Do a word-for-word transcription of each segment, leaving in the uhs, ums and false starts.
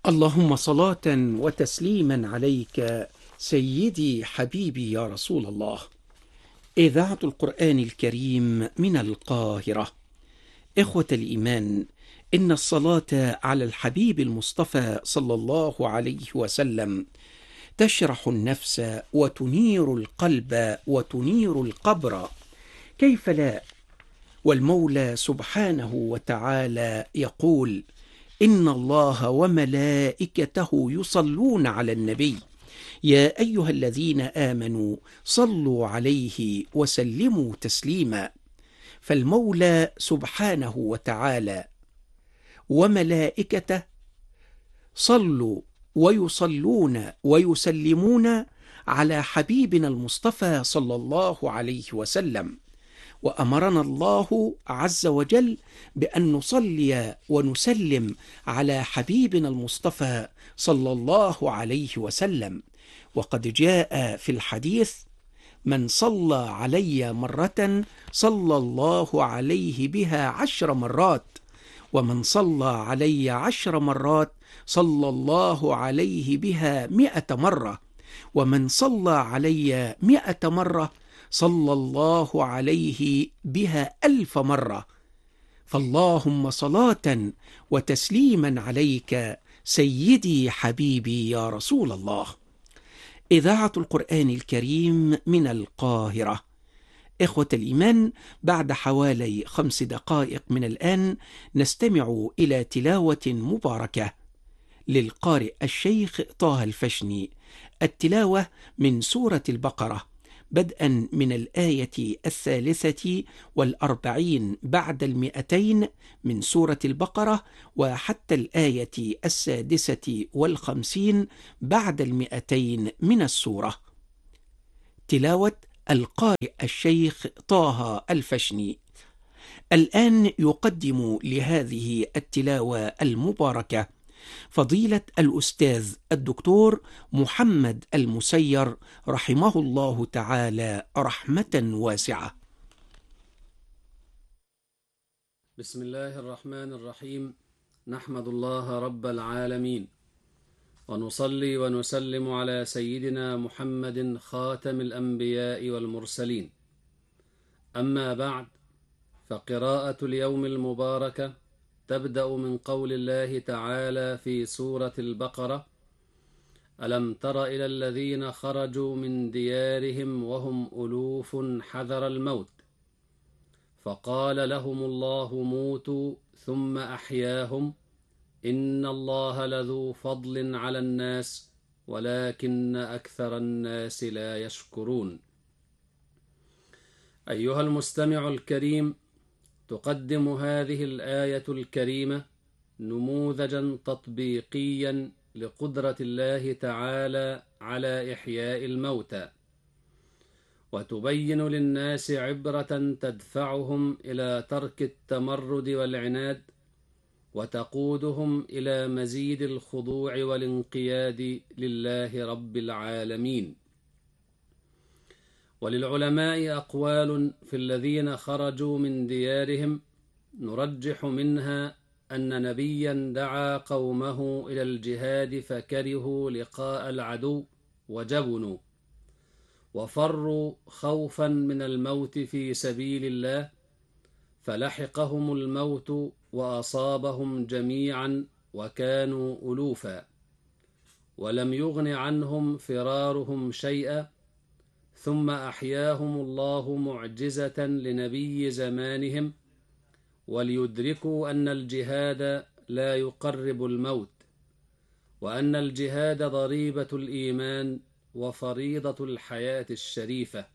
اللهم صلاة وتسليما عليك سيدي حبيبي يا رسول الله. إذاعة القرآن الكريم من القاهرة. إخوة الإيمان، إن الصلاة على الحبيب المصطفى صلى الله عليه وسلم تشرح النفس وتنير القلب وتنير القبر، كيف لا؟ والمولى سبحانه وتعالى يقول: إن الله وملائكته يصلون على النبي يا أيها الذين آمنوا صلوا عليه وسلموا تسليما. فالمولى سبحانه وتعالى وملائكته صلوا ويصلون ويسلمون على حبيبنا المصطفى صلى الله عليه وسلم، وأمرنا الله عز وجل بأن نصلي ونسلم على حبيبنا المصطفى صلى الله عليه وسلم. وقد جاء في الحديث: من صلى علي مرة صلى الله عليه بها عشر مرات، ومن صلى علي عشر مرات صلى الله عليه بها مئة مرة، ومن صلى علي مئة مرة صلى الله عليه بها ألف مرة. فاللهم صلاة وتسليما عليك سيدي حبيبي يا رسول الله. إذاعة القرآن الكريم من القاهرة. إخوة الإيمان، بعد حوالي خمس دقائق من الآن نستمع إلى تلاوة مباركة للقارئ الشيخ طه الفشني. التلاوة من سورة البقرة، بدءا من الآية الثالثة والأربعين بعد المئتين من سورة البقرة، وحتى الآية السادسة والخمسين بعد المئتين من السورة. تلاوة القارئ الشيخ طه الفشني. الآن يقدم لهذه التلاوة المباركة فضيلة الأستاذ الدكتور محمد المسير رحمه الله تعالى رحمة واسعة. بسم الله الرحمن الرحيم. نحمد الله رب العالمين، ونصلي ونسلم على سيدنا محمد خاتم الأنبياء والمرسلين. أما بعد، فقراءة اليوم المباركة تبدأ من قول الله تعالى في سورة البقرة: ألم تر إلى الذين خرجوا من ديارهم وهم ألوف حذر الموت فقال لهم الله موتوا ثم أحياهم إن الله لذو فضل على الناس ولكن أكثر الناس لا يشكرون. أيها المستمع الكريم، تقدم هذه الآية الكريمة نموذجا تطبيقيا لقدرة الله تعالى على إحياء الموتى، وتبين للناس عبرة تدفعهم إلى ترك التمرد والعناد، وتقودهم إلى مزيد الخضوع والانقياد لله رب العالمين. وللعلماء أقوال في الذين خرجوا من ديارهم، نرجح منها أن نبيا دعا قومه إلى الجهاد فكرهوا لقاء العدو وجبنوا وفروا خوفا من الموت في سبيل الله، فلحقهم الموت وأصابهم جميعا وكانوا ألوفا، ولم يغن عنهم فرارهم شيئا، ثم أحياهم الله معجزة لنبي زمانهم، وليدركوا أن الجهاد لا يقرب الموت، وأن الجهاد ضريبة الإيمان وفريضة الحياة الشريفة.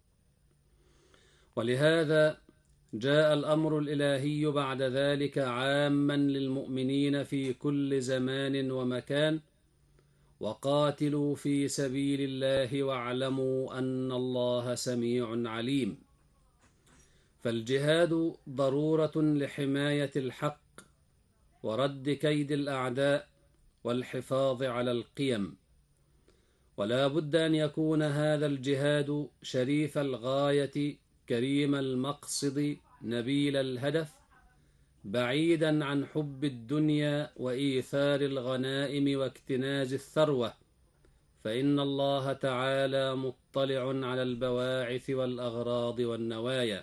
ولهذا جاء الأمر الإلهي بعد ذلك عاما للمؤمنين في كل زمان ومكان: وقاتلوا في سبيل الله واعلموا أن الله سميع عليم. فالجهاد ضرورة لحماية الحق ورد كيد الأعداء والحفاظ على القيم، ولا بد أن يكون هذا الجهاد شريف الغاية كريم المقصد نبيل الهدف، بعيدا عن حب الدنيا وإيثار الغنائم واكتناز الثروة، فإن الله تعالى مطلع على البواعث والأغراض والنوايا.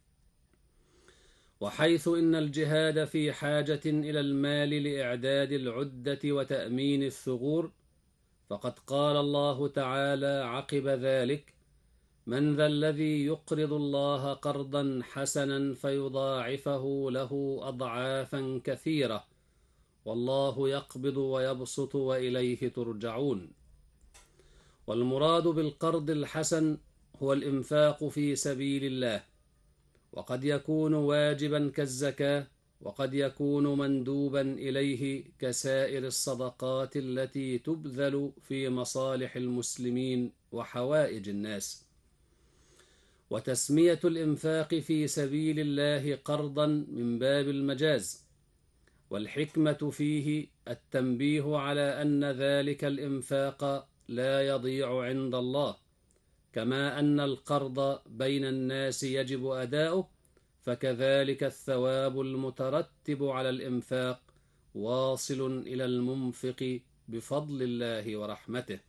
وحيث إن الجهاد في حاجة إلى المال لإعداد العدة وتأمين الثغور، فقد قال الله تعالى عقب ذلك: من ذا الذي يقرض الله قرضا حسنا فيضاعفه له أضعافا كثيرة والله يقبض ويبسط وإليه ترجعون. والمراد بالقرض الحسن هو الإنفاق في سبيل الله، وقد يكون واجبا كالزكاة، وقد يكون مندوبا إليه كسائر الصدقات التي تبذل في مصالح المسلمين وحوائج الناس. وتسمية الإنفاق في سبيل الله قرضا من باب المجاز، والحكمة فيه التنبيه على أن ذلك الإنفاق لا يضيع عند الله، كما أن القرض بين الناس يجب أداؤه، فكذلك الثواب المترتب على الإنفاق واصل إلى المنفق بفضل الله ورحمته.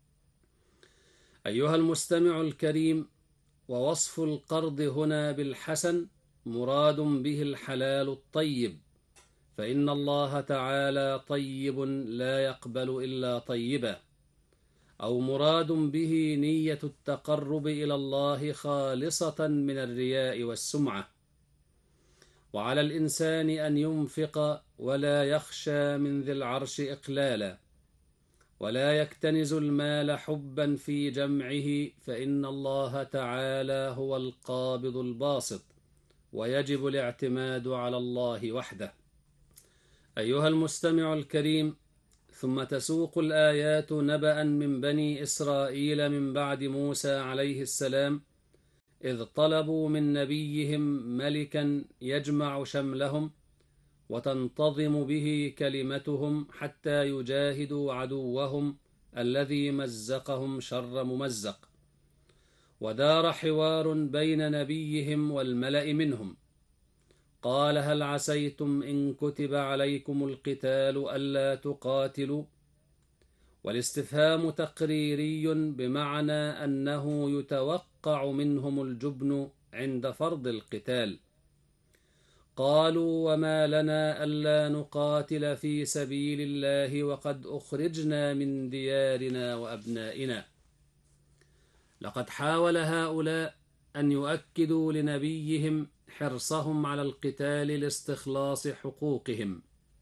أيها المستمع الكريم، ووصف القرض هنا بالحسن مراد به الحلال الطيب، فإن الله تعالى طيب لا يقبل إلا طيبا، أو مراد به نية التقرب إلى الله خالصة من الرياء والسمعة. وعلى الإنسان أن ينفق ولا يخشى من ذي العرش إقلالا، ولا يكتنز المال حبا في جمعه، فإن الله تعالى هو القابض الباسط، ويجب الاعتماد على الله وحده. أيها المستمع الكريم، ثم تسوق الآيات نبأ من بني إسرائيل من بعد موسى عليه السلام، إذ طلبوا من نبيهم ملكا يجمع شملهم وتنتظم به كلمتهم حتى يجاهدوا عدوهم الذي مزقهم شر ممزق. ودار حوار بين نبيهم والملأ منهم، قال: هل عسيتم إن كتب عليكم القتال ألا تقاتلوا؟ والاستفهام تقريري بمعنى أنه يتوقع منهم الجبن عند فرض القتال. قالوا: وما لنا ألا نقاتل في سبيل الله وقد أخرجنا من ديارنا وأبنائنا. لقد حاول هؤلاء أن يؤكدوا لنبيهم حرصهم على القتال لاستخلاص حقوقهم،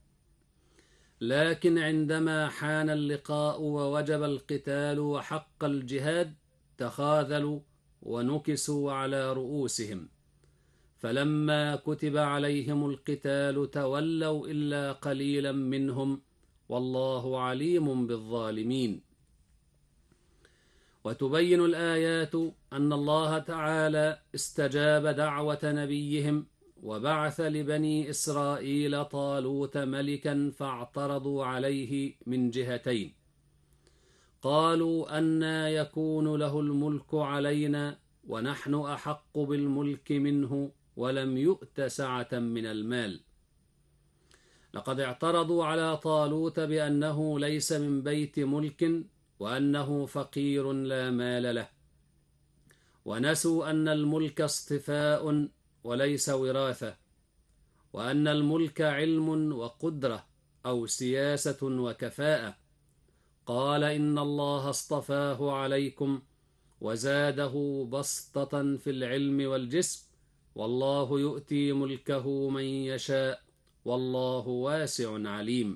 لكن عندما حان اللقاء ووجب القتال وحق الجهاد تخاذلوا ونكسوا على رؤوسهم، فلما كتب عليهم القتال تولوا إلا قليلا منهم، والله عليم بالظالمين. وتبين الآيات أن الله تعالى استجاب دعوة نبيهم وبعث لبني إسرائيل طالوت ملكا فاعترضوا عليه من جهتين. قالوا: أنى يكون له الملك علينا ونحن أحق بالملك منه ولم يؤت سعة من المال. لقد اعترضوا على طالوت بأنه ليس من بيت ملك وأنه فقير لا مال له، ونسوا أن الملك اصطفاء وليس وراثة، وأن الملك علم وقدرة أو سياسة وكفاءة. قال: إن الله اصطفاه عليكم وزاده بسطة في العلم والجسم، والله يؤتي ملكه من يشاء، والله واسع عليم.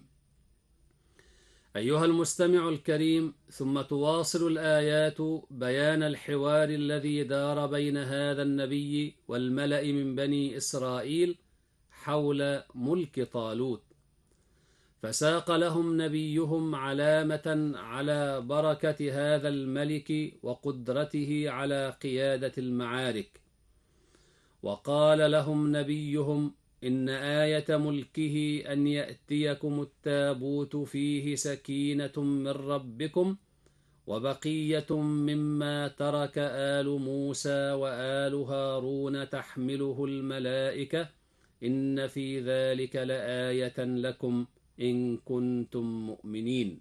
أيها المستمع الكريم، ثم تواصل الآيات بيان الحوار الذي دار بين هذا النبي والملأ من بني إسرائيل حول ملك طالوت، فساق لهم نبيهم علامة على بركة هذا الملك وقدرته على قيادة المعارك. وقال لهم نبيهم: إن آية ملكه أن يأتيكم التابوت فيه سكينة من ربكم وبقية مما ترك آل موسى وآل هارون تحمله الملائكة إن في ذلك لآية لكم إن كنتم مؤمنين.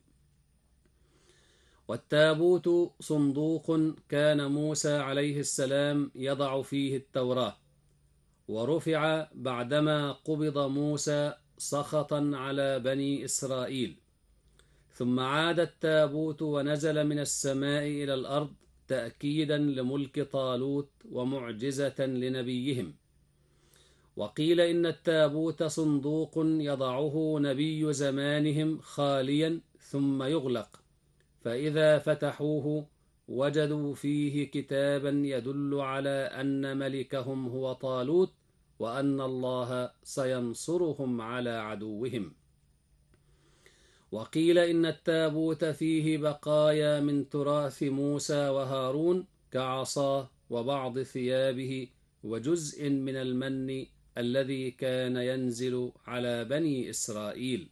والتابوت صندوق كان موسى عليه السلام يضع فيه التوراة، ورفع بعدما قبض موسى سخطا على بني إسرائيل، ثم عاد التابوت ونزل من السماء إلى الأرض تأكيدا لملك طالوت ومعجزة لنبيهم. وقيل إن التابوت صندوق يضعه نبي زمانهم خاليا ثم يغلق، فإذا فتحوه وجدوا فيه كتابا يدل على أن ملكهم هو طالوت، وأن الله سينصرهم على عدوهم. وقيل إن التابوت فيه بقايا من تراث موسى وهارون كعصاه وبعض ثيابه وجزء من المن الذي كان ينزل على بني إسرائيل.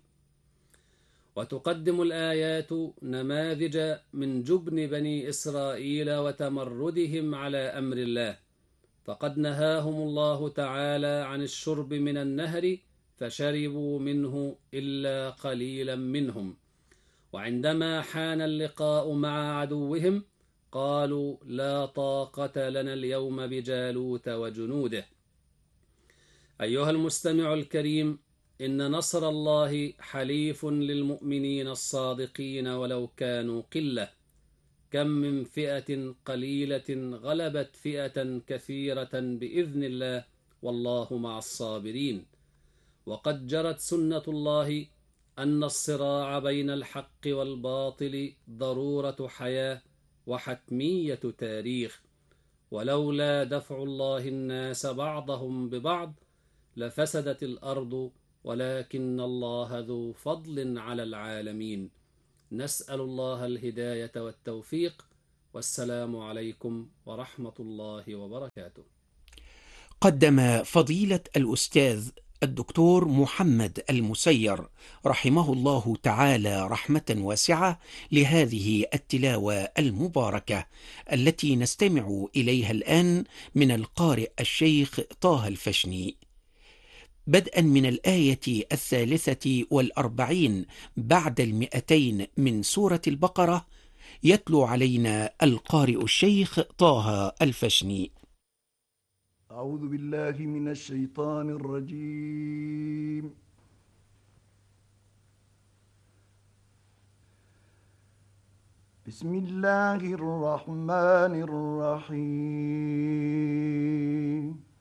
وتقدم الآيات نماذج من جبن بني إسرائيل وتمردهم على أمر الله، فقد نهاهم الله تعالى عن الشرب من النهر فشربوا منه إلا قليلا منهم، وعندما حان اللقاء مع عدوهم قالوا لا طاقة لنا اليوم بجالوت وجنوده. أيها المستمع الكريم، إن نصر الله حليف للمؤمنين الصادقين ولو كانوا قلة. كم من فئة قليلة غلبت فئة كثيرة بإذن الله، والله مع الصابرين. وقد جرت سنة الله أن الصراع بين الحق والباطل ضرورة حياة وحتمية تاريخ، ولولا دفع الله الناس بعضهم ببعض لفسدت الأرض، ولكن الله ذو فضل على العالمين. نسأل الله الهداية والتوفيق، والسلام عليكم ورحمة الله وبركاته. قدم فضيلة الأستاذ الدكتور محمد المسير رحمه الله تعالى رحمة واسعة لهذه التلاوة المباركة التي نستمع إليها الآن من القارئ الشيخ طه الفشني، بدءا من الآية الثالثة والأربعين بعد المئتين من سورة البقرة. يتلو علينا القارئ الشيخ طه الفشني. أعوذ بالله من الشيطان الرجيم. بسم الله الرحمن الرحيم.